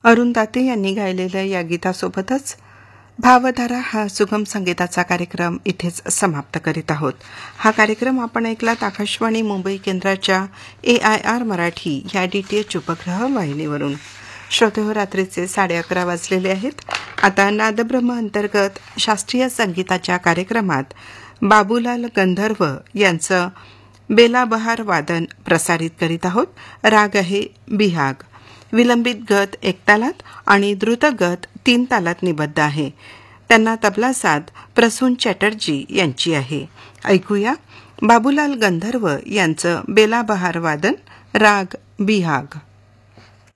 अरुण दाते यांनी गायलेल्या या गीतासोबतच भावधारा हा सुगम संगीताचा कार्यक्रम इथेच समाप्त करीत आहोत. हा कार्यक्रम आपण ऐकलात आकाशवाणी मुंबई केंद्राच्या AIR मराठी या DTH उपग्रह वाहिनीवरून. श्रोतेहो, रात्रीचे 11:30 वाजलेले आहेत. आता नादब्रह्म अंतर्गत शास्त्रीय संगीताच्या कार्यक्रमात बाबूलाल गंधर्व यांचं बेलाबहार वादन प्रसारित करीत आहोत. राग आहे बिहाग. विलंबित गत 1 तालात आणि द्रुत गत 3 तालात निबद्ध आहे. त्यांना तबला साथ प्रसून चॅटर्जी यांची आहे. ऐकूया बाबूलाल गंधर्व यांचं बेलाबहार वादन, राग बिहाग.